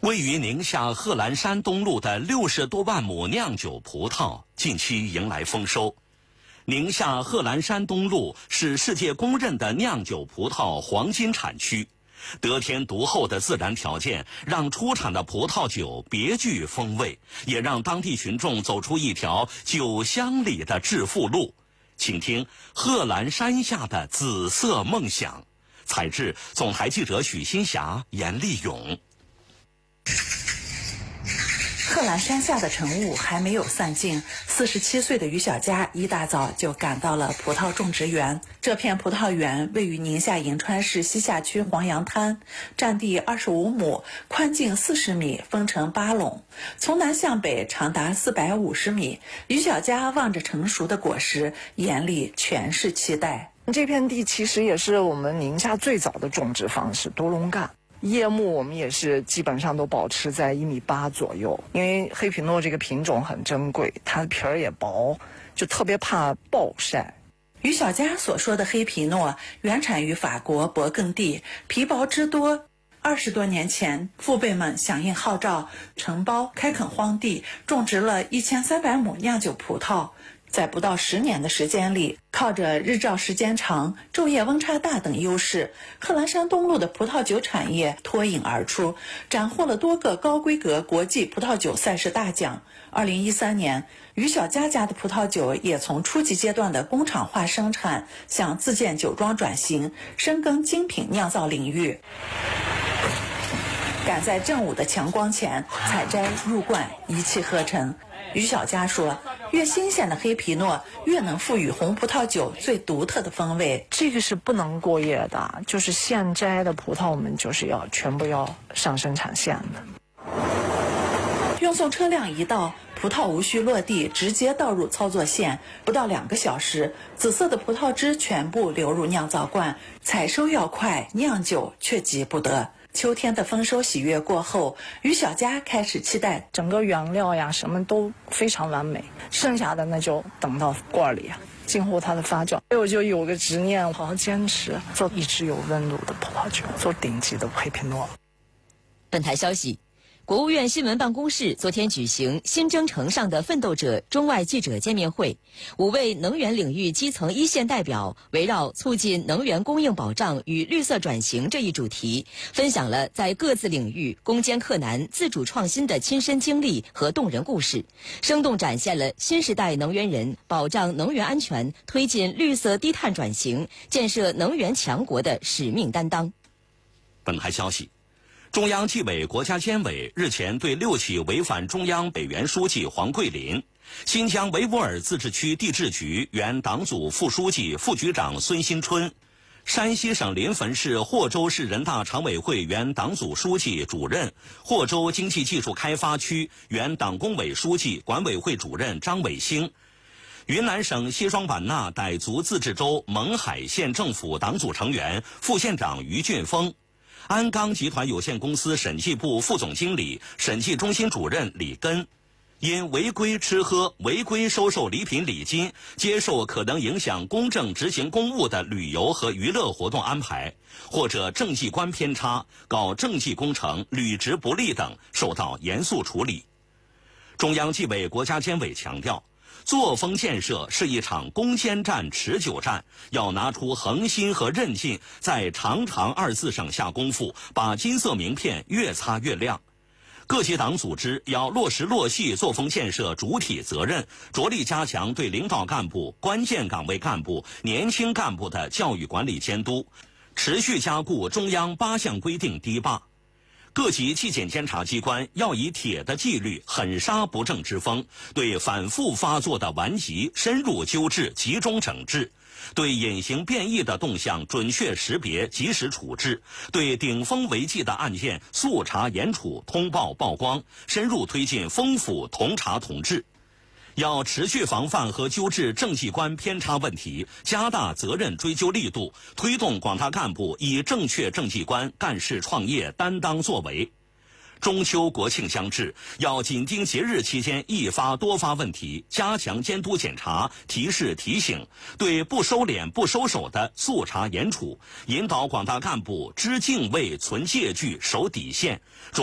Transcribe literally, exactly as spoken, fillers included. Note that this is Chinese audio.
位于宁夏贺兰山东麓的六十多万亩酿酒葡萄近期迎来丰收。宁夏贺兰山东麓是世界公认的酿酒葡萄黄金产区，得天独厚的自然条件让出产的葡萄酒别具风味，也让当地群众走出一条酒乡里的致富路。请听贺兰山下的紫色梦想。采制总台记者许新霞、严立勇。 贺兰山下的晨雾还没有散尽，四十七岁的于小佳一大早就赶到了葡萄种植园。这片葡萄园位于宁夏银川市西夏区黄杨滩，占地二十五亩，宽径四十米，分成八垄，从南向北长达四百五十米。于小佳望着成熟的果实，眼里全是期待。 这片地其实也是我们宁夏最早的种植方式，多垄杆。叶木我们也是基本上都保持在一米八左右，因为黑皮诺这个品种很珍贵，它的皮儿也薄，就特别怕暴晒。 于小佳所说的黑皮诺原产于法国勃艮第，皮薄汁多。二十多年前，父辈们响应号召，承包开垦荒地，种植了一千三百亩酿酒葡萄。在不到十年的时间里，靠着日照时间长、昼夜温差大等优势，贺兰山东路的葡萄酒产业脱颖而出，斩获了多个高规格国际葡萄酒赛事大奖。二零一三年，于小佳家的葡萄酒也从初级阶段的工厂化生产向自建酒庄转型，深耕精品酿造领域。赶在正午的强光前采摘入罐，一气呵成。于小佳说，越新鲜的黑皮诺越能赋予红葡萄酒最独特的风味。 这个是不能过夜的，就是现摘的葡萄我们就是要全部要上生产线的。 运送车辆一到，葡萄无需落地，直接倒入操作线，不到两个小时，紫色的葡萄汁全部流入酿造罐。采收要快，酿酒却急不得。秋天的丰收喜悦过后，于小佳开始期待整个原料呀什么都非常完美，剩下的那就等到罐里静候它的发酵。我就有个执念，好好坚持做一直有温度的葡萄酒，做顶级的黑皮诺。 本台消息，国务院新闻办公室昨天举行新征程上的奋斗者中外记者见面会，五位能源领域基层一线代表围绕促进能源供应保障与绿色转型这一主题，分享了在各自领域攻坚克难、自主创新的亲身经历和动人故事，生动展现了新时代能源人保障能源安全、推进绿色低碳转型、建设能源强国的使命担当。 本台消息，中央纪委国家监委日前对六起违反中央委员书记黄桂林、新疆维吾尔自治区地质局原党组副书记、副局长孙新春、山西省临汾市霍州市人大常委会原党组书记、主任、霍州经济技术开发区原党工委书记、管委会主任张伟星、云南省西双版纳傣族自治州勐海县政府党组成员、副县长于俊峰、鞍钢集团有限公司审计部副总经理、审计中心主任李根，因违规吃喝、违规收受礼品礼金、接受可能影响公正执行公务的旅游和娱乐活动安排，或者政绩观偏差、搞政绩工程、履职不力等，受到严肃处理。中央纪委国家监委强调，作风建设是一场攻坚战、持久战，要拿出恒心和韧劲，在长长二字上下功夫，把金色名片越擦越亮。各级党组织要落实落细作风建设主体责任，着力加强对领导干部、关键岗位干部、年轻干部的教育管理监督，持续加固中央八项规定堤坝。各级纪检监察机关要以铁的纪律狠杀不正之风，对反复发作的顽疾深入纠治、集中整治，对隐形变异的动向准确识别、及时处置，对顶风违纪的案件速查严处、通报曝光，深入推进丰府同查同治。要持续防范和纠治政绩观偏差问题，加大责任追究力度，推动广大干部以正确政绩观干事创业、担当作为。中秋国庆将至，要紧盯节日期间易发多发问题，加强监督检查、提示提醒，对不收敛不收手的速查严处，引导广大干部知敬畏、存戒惧、守底线。